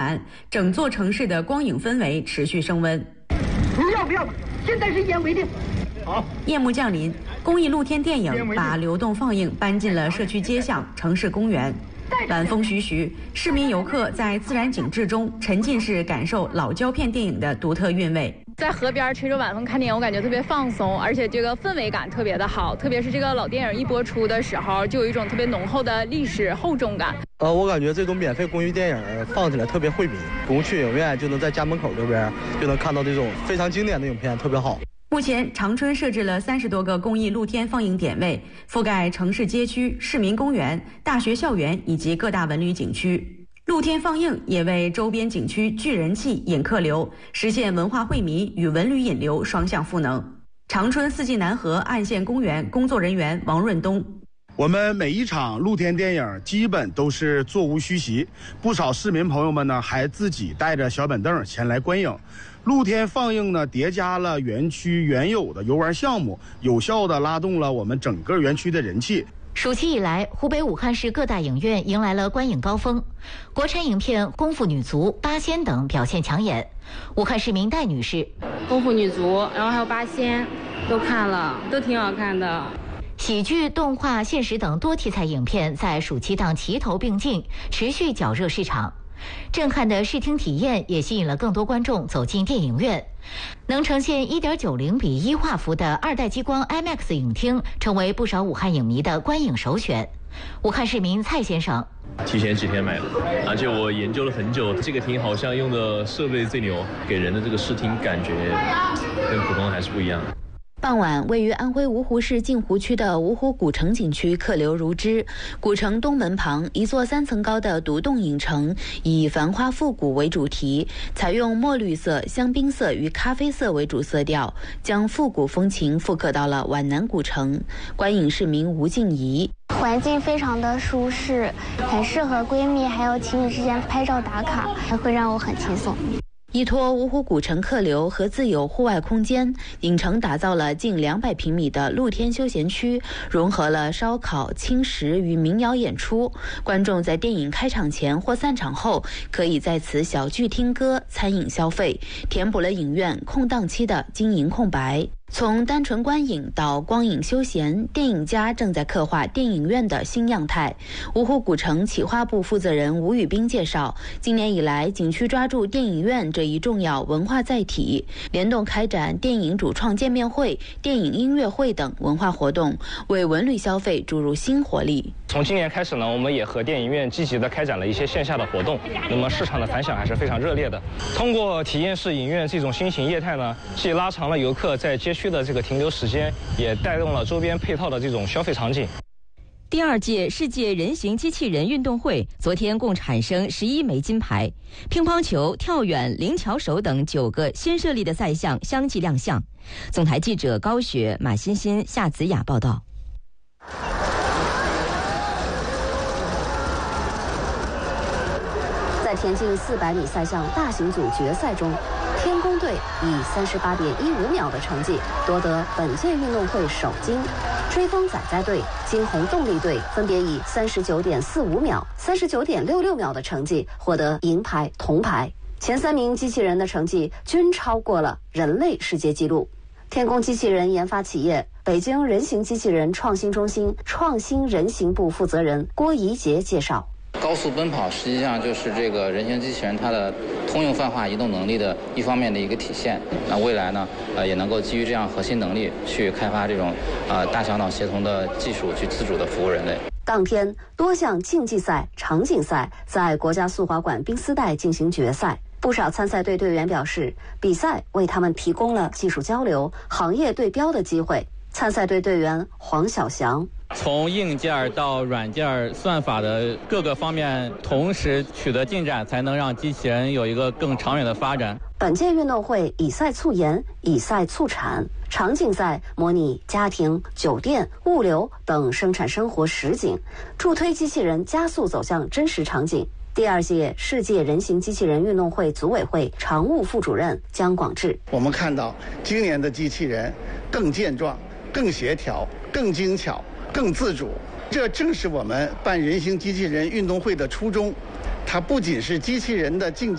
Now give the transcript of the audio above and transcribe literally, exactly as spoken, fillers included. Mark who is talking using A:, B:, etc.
A: 满，整座城市的光影氛围持续升温。
B: 不要不要，现在是一言为定。好，
A: 夜幕降临，公益露天电影把流动放映搬进了社区街巷、城市公园。晚风徐徐，市民游客在自然景致中沉浸式感受老胶片电影的独特韵味。
C: 在河边吹着晚风看电影，我感觉特别放松，而且这个氛围感特别的好。特别是这个老电影一播出的时候，就有一种特别浓厚的历史厚重感。
D: 呃，我感觉这种免费公益电影放起来特别惠民，不用去影院就能在家门口这边就能看到这种非常经典的影片，特别好。
A: 目前，长春设置了三十多个公益露天放映点位，覆盖城市街区、市民公园、大学校园以及各大文旅景区。露天放映也为周边景区聚人气、引客流，实现文化惠民与文旅引流双向赋能。长春四季南河岸县公园工作人员王润东。
E: 我们每一场露天电影基本都是座无虚席，不少市民朋友们呢还自己带着小板凳前来观影。露天放映呢叠加了园区原有的游玩项目，有效地拉动了我们整个园区的人气。
F: 暑期以来，湖北武汉市各大影院迎来了观影高峰，国产影片《功夫女足》《八仙》等表现抢眼。武汉市民戴女士，
G: 《功夫女足》，然后还有《八仙》，都看了，都挺好看的。
F: 喜剧、动画、现实等多题材影片在暑期档齐头并进，持续搅热市场。震撼的视听体验也吸引了更多观众走进电影院。能呈现 一点九零比一画幅的二代激光 IMAX 影厅，成为不少武汉影迷的观影首选。武汉市民蔡先生，
H: 提前几天买的，而且我研究了很久，这个厅好像用的设备最牛，给人的这个视听感觉跟普通还是不一样。
I: 傍晚，位于安徽芜湖市镜湖区的芜湖古城景区客流如织。古城东门旁，一座三层高的独栋影城，以繁花复古为主题，采用墨绿色、香槟色与咖啡色为主色调，将复古风情复刻到了皖南古城。观影市民吴静怡。
J: 环境非常的舒适，很适合闺蜜还有情侣之间拍照打卡，会让我很轻松。
I: 依托芜湖古城客流和自有户外空间，影城打造了近两百平米的露天休闲区，融合了烧烤、轻食与民谣演出。观众在电影开场前或散场后，可以在此小聚听歌、餐饮消费，填补了影院空档期的经营空白。从单纯观影到光影休闲，电影家正在刻画电影院的新样态。芜湖古城企划部负责人吴宇斌介绍，今年以来，景区抓住电影院这一重要文化载体，联动开展电影主创见面会、电影音乐会等文化活动，为文旅消费注入新活力。
K: 从今年开始呢，我们也和电影院积极地开展了一些线下的活动，那么市场的反响还是非常热烈的。通过体验式影院这种新型业态呢，既拉长了游客在街区的这个停留时间，也带动了周边配套的这种消费场景。
L: 第二届世界人形机器人运动会昨天共产生十一枚金牌，乒乓球、跳远、灵巧手等九个新设立的赛项相继亮相。总台记者高雪、马欣欣、夏子雅报道。
M: 在田径四百米赛项大型组决赛中，天宫队以三十八点一五秒的成绩夺得本届运动会首金，追风仔仔队、金红动力队分别以三十九点四五秒、三十九点六六秒的成绩获得银牌、铜牌。前三名机器人的成绩均超过了人类世界纪录。天宫机器人研发企业北京人形机器人创新中心创新人形部负责人郭怡杰介绍，
N: 高速奔跑实际上就是这个人形机器人它的通用泛化移动能力的一方面的一个体现。那未来呢，呃，也能够基于这样核心能力去开发这种呃大小脑协同的技术，去自主的服务人类。
M: 当天，多项竞技赛、场景赛在国家速滑馆冰丝带进行决赛。不少参赛队队员表示，比赛为他们提供了技术交流、行业对标的机会。参赛队队员黄小翔，
O: 从硬件到软件算法的各个方面同时取得进展，才能让机器人有一个更长远的发展。
M: 本届运动会以赛促研，以赛促产，场景赛模拟家庭、酒店、物流等生产生活实景，助推机器人加速走向真实场景。第二届世界人形机器人运动会组委会常务副主任姜广志，
P: 我们看到今年的机器人更健壮、更协调、更精巧、更自主，这正是我们办人形机器人运动会的初衷。它不仅是机器人的竞技